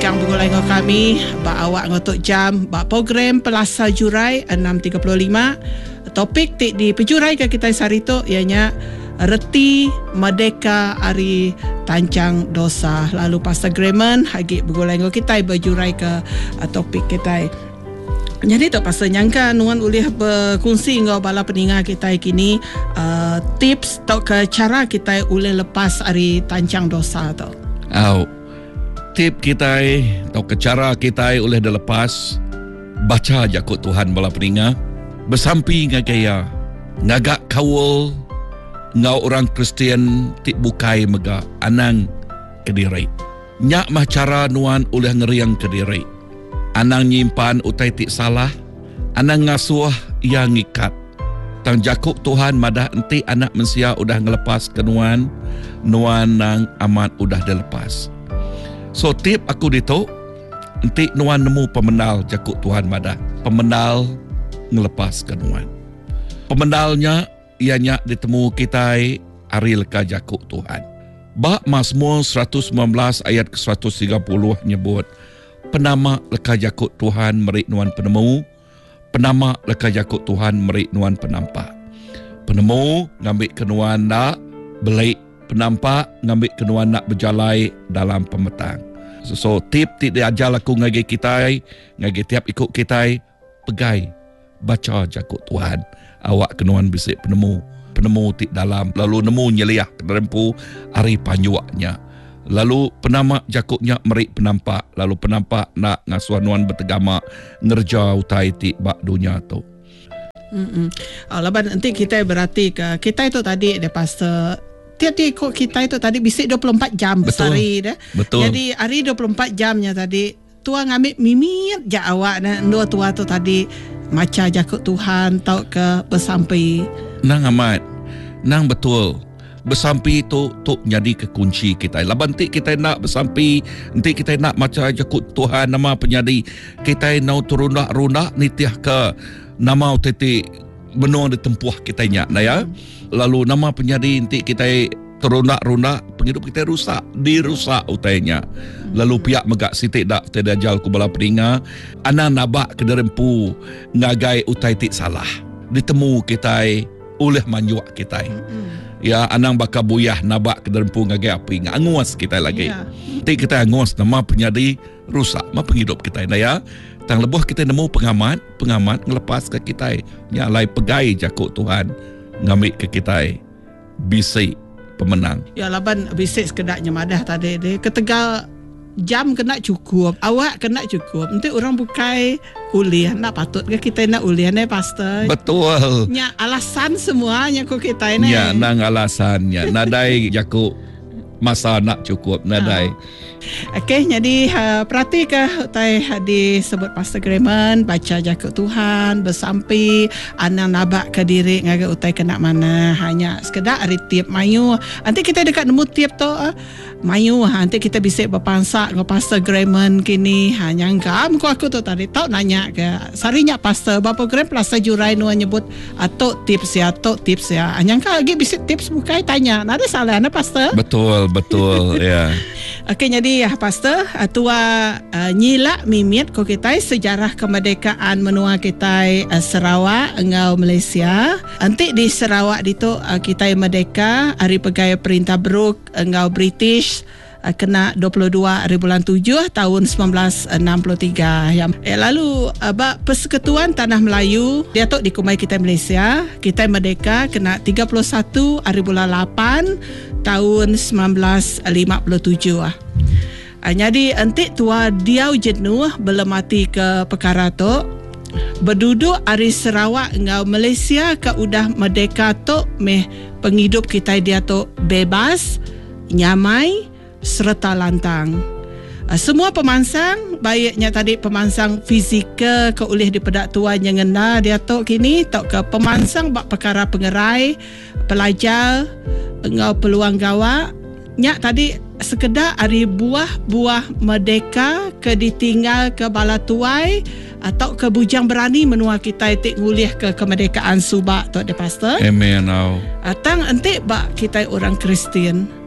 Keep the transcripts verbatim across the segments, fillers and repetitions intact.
Gang Bergulai dengan kami, ba awak ngotok jam, ba program Pelasa Jurai enam tiga puluh lima. Topik ti di pejurai ke kita sehari tu ianya reti merdeka ari tancang dosa. Lalu Pastor Grayman hagi bergulai dengan kita berjurai ke uh, topik kita. Jadi tu pasal nyangka nuan boleh berkongsi dengan bala peningat kita kini uh, tips atau ke cara kita boleh lepas ari tancang dosa tu. Oh, tip kita atau ke cara kita boleh dilepas baca jakut Tuhan bala peningat bersampi ngagaya ngagak kawal ngau orang Kristian tik bukai mega anang kediri. Nyak mah cara nuan oleh ngeriang kediri. Anang nyimpan utai tik salah, anang ngasuh yang ngikat. Tang jakuk Tuhan madah enti anak mensia udah ngelepas ke nuan, nuan nang amat udah dilepas. So tip aku dito, enti nuan nemu pemenal jakuk Tuhan madah, pemenal ngelepas ke nuan. Pemenalnya ianya ditemu kita ari leka jakuk Tuhan. Ba Mazmur seratus sembilan belas ayat ke seratus tiga puluh nyebut, penama leka jakut Tuhan merik nuan penemu, penama leka jakut Tuhan merik nuan penampak. Penemu ngambil kenuan nak belik, penampak ngambil kenuan nak berjalai dalam pemetang. So, so tip tip diajar laku ngagi kita, ngagi tiap ikut kita, pegai baca jakut Tuhan. Awak kenuan bisik penemu, penemu tik dalam, lalu nemu nyeliah kedempu ari panjuaknya. Lalu penama jakuknya merik penampak, lalu penampak nak ngasuh nuan bertegama ngerja utai ti bak dunia tu. Hmm. Oh, laban nanti kita berarti ke kita itu tadi de pastor tiap-tiap kok kita itu tadi bisik dua puluh empat jam sehari dah. Betul. Jadi hari dua puluh empat jamnya tadi tua ngambil mimit je awak dan dua tua tu tadi maca jakut Tuhan tau ke bersampai. Nang amat. Nang betul. Bersampi tu tu jadi kekunci kita. Laban nanti kita nak bersampi, nanti kita nak maca jakut Tuhan nama penyadi. Kita nak turundak-rundak nitiah ke nama tete benua ditempuh kita nyak nah ya. Lalu nama penyadi nanti kita turundak-rundak penghidup kita rusak, dirusak utainya. Lalu pihak megak sitik dak tidak jal ku bala peninga, ana nabak kederempu ngagai utai tik salah. Ditemu kita oleh manjuak kita. Ya anang bakal buyah nabak kederempu ngagai api nganguas kita lagi. Yeah. Nanti kita anguas nama penyadi rusak ma penghidup kita nah ya. Tang lebuh kita nemu pengamat, pengamat ngelepas ke kita. Ya lai pegai jakut Tuhan ngambil ke kita. Bisik pemenang. Ya laban bisik sekedaknya madah tadi dia ketegal jam kena cukup, awak kena cukup. Nanti orang bukai ulian nak patut ke kita nak ulian eh pastor. Betul. Nya alasan semuanya kok kita ni. Ya nang alasannya. Nadai jakuk masa nak cukup nadai. Okey, jadi uh, perhati ke utai disebut Pastor Grayman baca jakut Tuhan bersampi anang nabak ke diri ngaga utai kena mana hanya sekedar ari tiap mayu. Nanti kita dekat nemu tiap tu uh, mayu ha, nanti kita bisik berpansak dengan Pastor Grayman kini ha nyangka aku aku tu tadi tahu nanya ke sarinya Pastor bapa Gram Pelasa Jurai nu nyebut atau tips ya atau tips ya nyangka lagi bisik tips bukai tanya ada salah na Pastor. Betul betul ya. Okey, jadi ya Pastor, tua uh, nyilak mimit ko kita sejarah kemerdekaan menua kita uh, Sarawak engau Malaysia. Nanti di Sarawak dito uh, kita merdeka hari pegawai perintah beruk engau British uh, kena dua puluh dua hari bulan tujuh tahun sembilan belas enam puluh tiga. Yang eh, lalu uh, bak Persekutuan Tanah Melayu dia tu di kumai kita Malaysia, kita merdeka kena tiga puluh satu hari bulan lapan tahun sembilan belas lima puluh tujuh. Ah. Jadi entik tua diau jenuh belum mati ke perkara tu berduduk ari Sarawak ngau Malaysia ke udah merdeka tu meh penghidup kita dia tu bebas, nyamai serta lantang. Semua pemansang baiknya tadi pemansang fizikal ke oleh di pedak tua yang ngena dia tu kini tok ke pemansang bak perkara pengerai, pelajar engau peluang gawak nyak tadi sekedar ari buah-buah merdeka ke ditinggal ke bala tuai atau ke bujang berani menua kita itik ngulih ke kemerdekaan subak tok de pastor. Amen now. Atang entik bak kita orang Kristian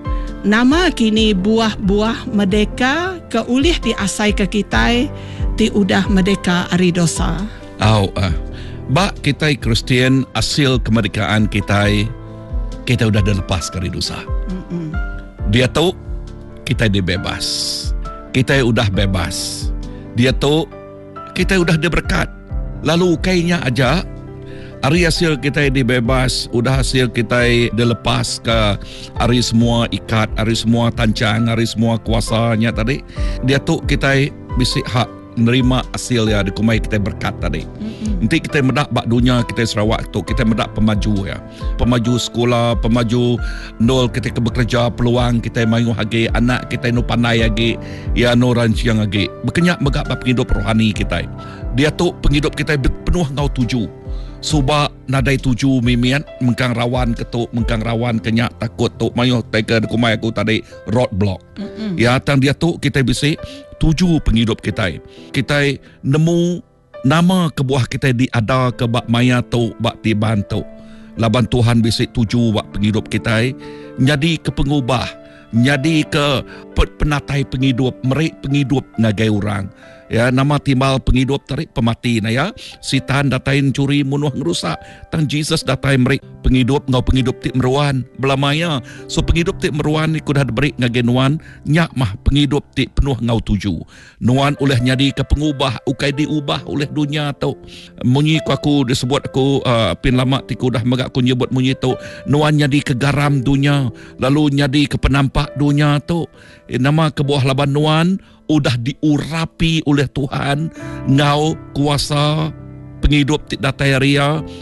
nama kini buah-buah merdeka ke ulih diasai ke kita ti udah merdeka ari dosa. Au ah. Ba kita Kristian asil kemerdekaan kita kita udah dilepas dari dosa. Mm-mm. Dia tahu kita dibebas. Kita udah bebas. Dia tahu kita udah diberkat. Lalu kayaknya aja hari hasil kita dibebas, udah hasil kita dilepas ke hari semua ikat, hari semua tancang, hari semua kuasanya tadi. Dia tahu kita bisa hak menerima hasil ya dikumai kita berkat tadi. Mm-hmm. Nanti kita mendak bak dunia kita Sarawak tu, kita mendak pemaju ya. Pemaju sekolah, pemaju nol kita ke bekerja, peluang kita mayu hagi, anak kita no pandai hagi, ya no ranciang hagi. Berkenyak megak bak penghidup rohani kita. Dia tu penghidup kita penuh ngau tuju. Suba nadai tuju mimian mengkang rawan ketuk mengkang rawan kenyak takut tu mayu tega dikumai aku tadi roadblock. Mm-hmm. Ya tang dia tu kita bisa tuju penghidup kita. Kita nemu nama kebuah kita di ada ke bak maya tu bak tiban tu. Laban Tuhan bisa tuju bak penghidup kita. Jadi ke pengubah, jadi ke penatai penghidup, merik penghidup ngagai orang. Ya nama timbal penghidup tarik pemati na ya. Sitan datain curi munuh ngerusak. Tang Jesus datai merik penghidup ngau penghidup tik meruan belamaya. So penghidup tik meruan ni kudah diberi ngagen nuan nyak mah penghidup tik penuh ngau tuju. Nuan oleh nyadi ke pengubah ukai diubah oleh dunia tu. Munyi ku aku disebut aku uh, pin lama tik kudah megak ku nyebut munyi tu. Nuan nyadi ke garam dunia, lalu nyadi ke penampak dunia tu. Eh, nama kebuah laban nuan udah diurapi oleh Tuhan ngau kuasa penghidup tik datai ria